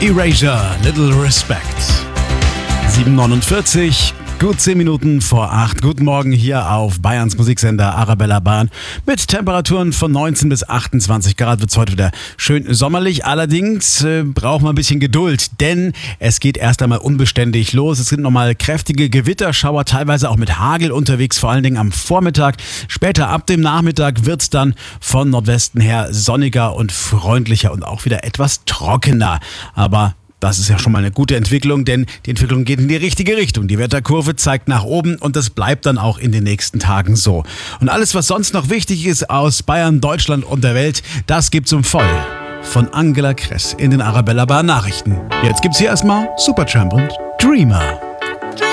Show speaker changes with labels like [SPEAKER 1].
[SPEAKER 1] Erasure, Little Respect. 7:49, gut 10 Minuten vor 8. Guten Morgen hier auf Bayerns Musiksender Arabella Bahn. Mit Temperaturen von 19 bis 28 Grad wird es heute wieder schön sommerlich. Allerdings braucht man ein bisschen Geduld, denn es geht erst einmal unbeständig los. Es sind nochmal kräftige Gewitterschauer, teilweise auch mit Hagel unterwegs, vor allen Dingen am Vormittag. Später ab dem Nachmittag wird es dann von Nordwesten her sonniger und freundlicher und auch wieder etwas trockener. Aber das ist ja schon mal eine gute Entwicklung, denn die Entwicklung geht in die richtige Richtung. Die Wetterkurve zeigt nach oben und das bleibt dann auch in den nächsten Tagen so. Und alles, was sonst noch wichtig ist aus Bayern, Deutschland und der Welt, das gibt's voll von Angela Kress in den Arabella Bar Nachrichten. Jetzt gibt's hier erstmal Supertramp und Dreamer.